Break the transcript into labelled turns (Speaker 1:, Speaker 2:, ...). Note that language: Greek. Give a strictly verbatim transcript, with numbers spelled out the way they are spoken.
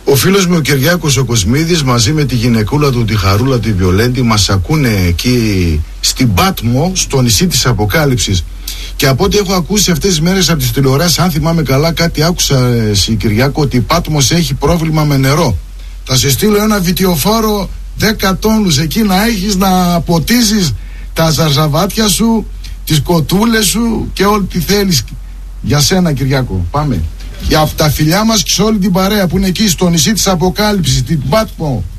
Speaker 1: Ο φίλος μου ο Κυριάκος ο Κοσμίδης μαζί με τη γυναικούλα του, τη Χαρούλα τη Βιολέντη, μας ακούνε εκεί στην Πάτμο, στο νησί της Αποκάλυψης. Και από ό,τι έχω ακούσει αυτές τις μέρες από τις τηλεοράσεις, αν θυμάμαι καλά, κάτι άκουσα εσύ Κυριάκο, ότι η Πάτμος έχει πρόβλημα με νερό. Θα σε στείλω ένα βιτιοφόρο δέκα τόνους εκεί να έχεις να ποτίζεις τα ζαρζαβάτια σου, τις κοτούλες σου και ό,τι τι θέλεις για σένα Κυριάκο. Πάμε. Για τα φιλιά μας και σε όλη την παρέα που είναι εκεί στο νησί της Αποκάλυψης, την Πάτμο.